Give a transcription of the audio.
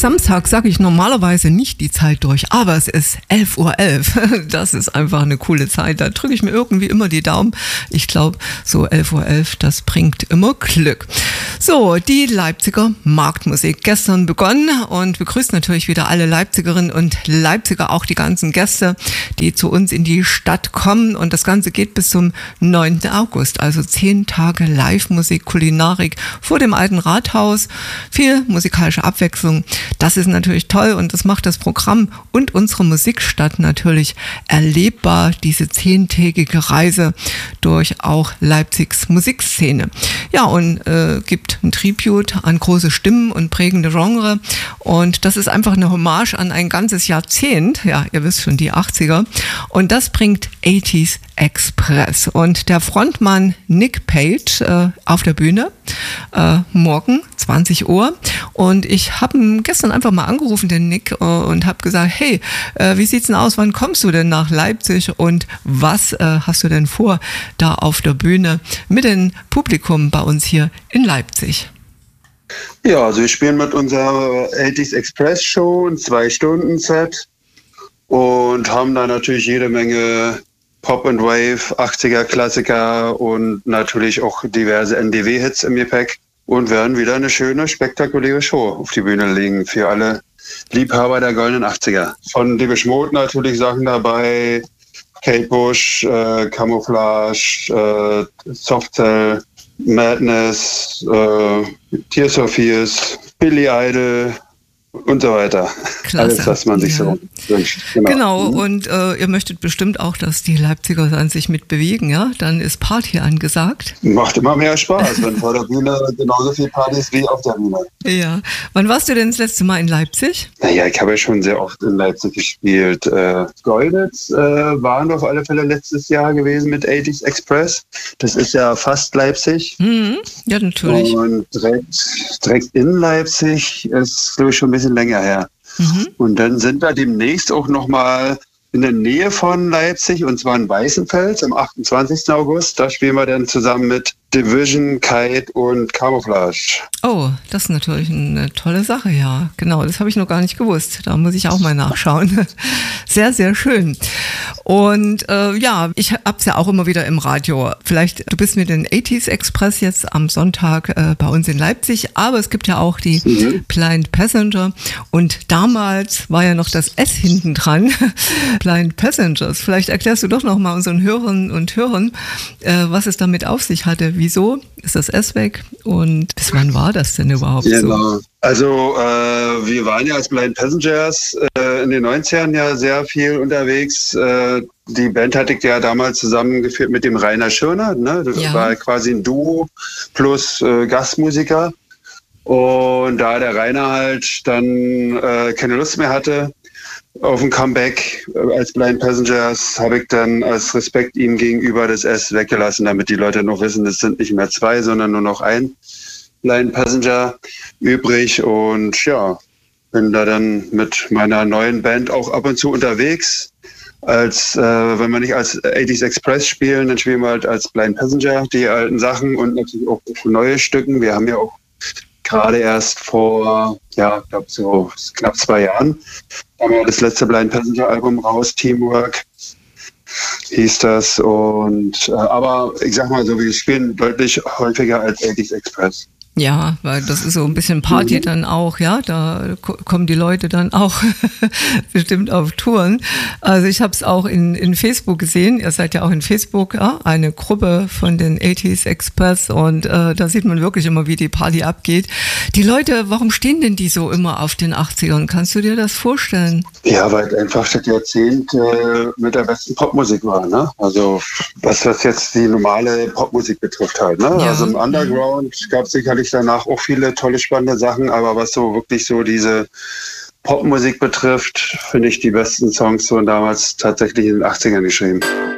Samstag sage ich normalerweise nicht die Zeit durch, aber es ist 11:11 Uhr. Das ist einfach eine coole Zeit. Da drücke ich mir irgendwie immer die Daumen. Ich glaube, so 11:11 Uhr, das bringt immer Glück. So, die Leipziger Marktmusik. Gestern begonnen und begrüßt natürlich wieder alle Leipzigerinnen und Leipziger, auch die ganzen Gäste, die zu uns in die Stadt kommen. Und das Ganze geht bis zum 9. August, also 10 Tage Live-Musik, Kulinarik vor dem alten Rathaus. Viel musikalische Abwechslung. Das ist natürlich toll und das macht das Programm und unsere Musikstadt natürlich erlebbar, diese 10-tägige Reise durch auch Leipzigs Musikszene. Ja, und gibt ein Tribute an große Stimmen und prägende Genre und das ist einfach eine Hommage an ein ganzes Jahrzehnt, ja, ihr wisst schon, die 80er, und das bringt 80s Express und der Frontmann Nick Page auf der Bühne morgen 20 Uhr und ich habe ihn gestern einfach mal angerufen, den Nick, und habe gesagt, hey, wie sieht's denn aus, wann kommst du denn nach Leipzig und was hast du denn vor da auf der Bühne mit dem Publikum bei uns hier in Leipzig? Ja, also wir spielen mit unserer 80s Express Show ein 2-Stunden-Set und haben da natürlich jede Menge Pop and Wave, 80er Klassiker und natürlich auch diverse NDW-Hits im Gepäck und werden wieder eine schöne, spektakuläre Show auf die Bühne legen für alle Liebhaber der goldenen 80er. Von Depeche Mode natürlich Sachen dabei, Kate Bush, Camouflage, Softcell, Madness, Tears for Fears, Billy Idol und so weiter. Klasse. Alles, was man sich so wünscht. Genau. Und ihr möchtet bestimmt auch, dass die Leipziger an sich mitbewegen, ja? Dann ist Party angesagt. Macht immer mehr Spaß, wenn vor der Bühne genauso viel Partys wie auf der Bühne. Ja. Wann warst du denn das letzte Mal in Leipzig? Naja, ich habe ja schon sehr oft in Leipzig gespielt. Golditz waren auf alle Fälle letztes Jahr gewesen mit 80s Express. Das ist ja fast Leipzig. Mhm. Ja, natürlich. Und direkt in Leipzig ist, glaube ich, schon ein bisschen länger her. Mhm. Und dann sind wir demnächst auch nochmal in der Nähe von Leipzig, und zwar in Weißenfels am 28. August. Da spielen wir dann zusammen mit Division, Kite und Camouflage. Oh, das ist natürlich eine tolle Sache, ja. Genau, das habe ich noch gar nicht gewusst. Da muss ich auch mal nachschauen. Sehr, sehr schön. Und ja, ich habe es ja auch immer wieder im Radio. Vielleicht, du bist mit den 80s Express jetzt am Sonntag bei uns in Leipzig, aber es gibt ja auch die Blind Passenger. Und damals war ja noch das S hinten dran. Blind Passengers. Vielleicht erklärst du doch noch mal unseren Hörerinnen und Hörern, was es damit auf sich hatte. Wieso ist das S weg und bis wann war das denn überhaupt so? Also wir waren ja als Blind Passengers in den 90ern ja sehr viel unterwegs. Die Band hatte ich ja damals zusammengeführt mit dem Rainer Schirner. Ne? Das war quasi ein Duo plus Gastmusiker. Und da der Rainer halt dann keine Lust mehr hatte auf ein Comeback als Blind Passengers, habe ich dann als Respekt ihm gegenüber das S weggelassen, damit die Leute noch wissen, es sind nicht mehr 2, sondern nur noch ein Blind Passenger übrig. Und ja, bin da dann mit meiner neuen Band auch ab und zu unterwegs. Als wenn wir nicht als 80s Express spielen, dann spielen wir halt als Blind Passenger die alten Sachen und natürlich auch neue Stücken. Wir haben ja auch gerade erst vor, ja, ich glaube so knapp 2 Jahren, haben wir das letzte Blind Passenger Album raus, Teamwork hieß das. Und aber ich sag mal so, wir spielen deutlich häufiger als 80s Express. Ja, weil das ist so ein bisschen Party dann auch, ja, da kommen die Leute dann auch bestimmt auf Touren. Also ich habe es auch in Facebook gesehen, ihr seid ja auch in Facebook, ja, eine Gruppe von den 80s Express und da sieht man wirklich immer, wie die Party abgeht. Die Leute, warum stehen denn die so immer auf den 80ern? Kannst du dir das vorstellen? Ja, weil einfach das Jahrzehnt mit der besten Popmusik war, ne? Also was jetzt die normale Popmusik betrifft halt, ne? Ja. Also im Underground gab es sicherlich danach auch viele tolle, spannende Sachen, aber was so wirklich so diese Popmusik betrifft, finde ich die besten Songs so damals tatsächlich in den 80ern geschrieben.